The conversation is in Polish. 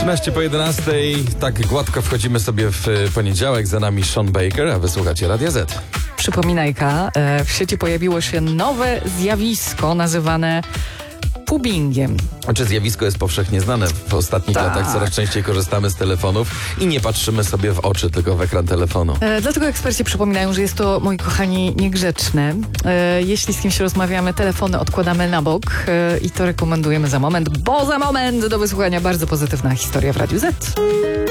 13 po 11. Tak gładko wchodzimy sobie w poniedziałek. Za nami Sean Baker, a wysłuchacie Radia Z. Przypominajka, w sieci pojawiło się nowe zjawisko nazywane pubbingiem. Czy zjawisko jest powszechnie znane? W ostatnich latach coraz częściej korzystamy z telefonów i nie patrzymy sobie w oczy, tylko w ekran telefonu. Dlatego eksperci przypominają, że jest to, moi kochani, niegrzeczne. Jeśli z kimś rozmawiamy, telefony odkładamy na bok i to rekomendujemy za moment, bo za moment do wysłuchania bardzo pozytywna historia w Radiu Z.